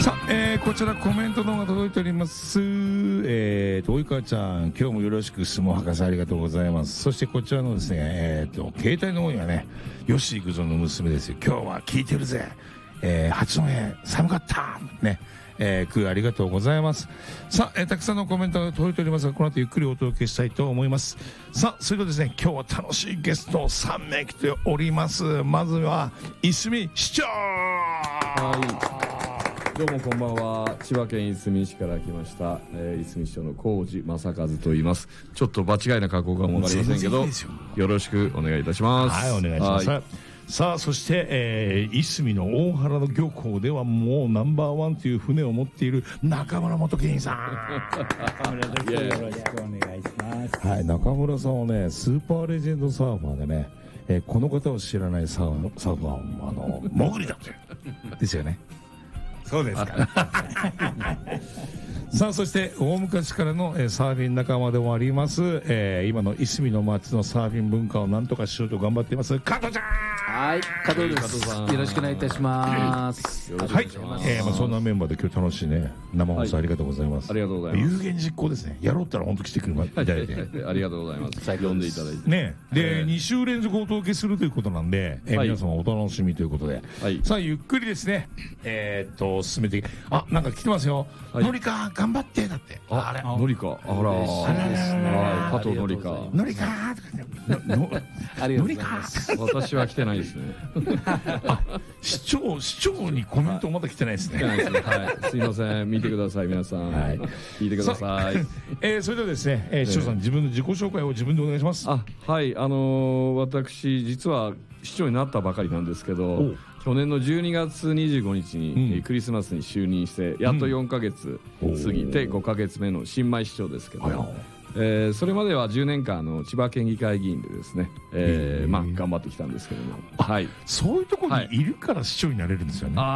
さあ、こちらコメントの方が届いております。及川ちゃん、今日もよろしく、相撲博士ありがとうございます。そしてこちらのですね、携帯の方にはね、吉幾三の娘ですよ。今日は聞いてるぜ。八戸寒かったね。空ありがとうございます。さあ、たくさんのコメントが届いておりますが、この後ゆっくりお届けしたいと思います。さあ、それではですね、今日は楽しいゲストを3名来ております。まずはいすみ市長。 どうもこんばんは。千葉県いすみ市から来ました、いすみ市長の高地正和と言います。ちょっと場違いな格好かもわかりませんけど、よろしくお願いいたします。 はい、お願いします。さあ、そして、いすみの大原の漁港ではもうナンバーワンという船を持っている中村元健さん。 中村です。よろしくお願いします。 はい、中村さんはね、スーパーレジェンドサーファーでね、この方を知らないサーファーはモグリだというですよね。そうですか。さあ、そして大昔からのサーフィン仲間でもあります、今のいすみの町のサーフィン文化をなんとかしようと頑張っています加藤ちゃん。 はい、加藤です。よろしくお願いいたします。 はい、そんなメンバーで今日楽しいね生放送ありがとうございます。 ありがとうございます。 有言実行ですね。やろうったら本当来てくれいただいてありがとうございます。呼んでいただいてね。で、2週連続お届けするということなんで、皆様お楽しみということで、さあゆっくりですね、進めて、なんか来てますよ。のりか頑張ってだって。 あれ、のりか、あら、加藤のりか、 のりかのりか。 私は来てないですね。 市長にコメントまだ来てないですね。 はい、すいません、見てください皆さん。聞いてください。 それではですね、市長さん自分の自己紹介を自分でお願いします。 はい、私実は市長になったばかりなんですけど、去年の12月25日にクリスマスに就任してやっと4ヶ月過ぎて5ヶ月目の新米市長ですけど、それまでは10年間千葉県議会議員でですね、頑張ってきたんですけども、 そういうところにいるから市長になれるんですよね。